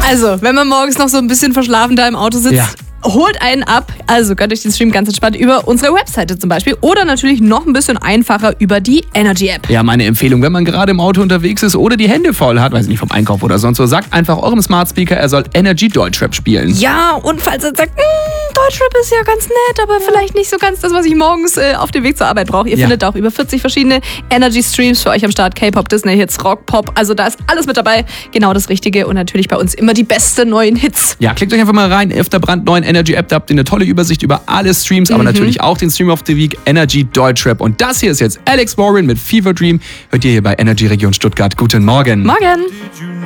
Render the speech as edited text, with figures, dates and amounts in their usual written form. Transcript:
Also, wenn man morgens noch so ein bisschen verschlafen da im Auto sitzt, holt einen ab. Also gönnt euch den Stream ganz entspannt über unsere Webseite zum Beispiel oder natürlich noch ein bisschen einfacher über die Energy App. Ja, meine Empfehlung, wenn man gerade im Auto unterwegs ist oder die Hände voll hat, weiß ich nicht, vom Einkauf oder sonst so, sagt einfach eurem Smart Speaker, er soll Energy Deutschrap spielen. Ja, und falls er sagt, Deutschrap ist ja ganz nett, aber vielleicht nicht so ganz das, was ich morgens auf dem Weg zur Arbeit brauche. Ihr findet auch über 40 verschiedene Energy Streams für euch am Start. K-Pop, Disney-Hits, Rock, Pop, also da ist alles mit dabei. Genau das Richtige und natürlich bei uns immer die besten neuen Hits. Ja, klickt euch einfach mal rein auf der brandneuen Energy App, da habt ihr eine tolle Übersicht über alle Streams, aber natürlich auch den Stream of the Week, Energy Deutschrap. Und das hier ist jetzt Alex Warren mit Fever Dream. Hört ihr hier bei Energy Region Stuttgart. Guten Morgen. Morgen.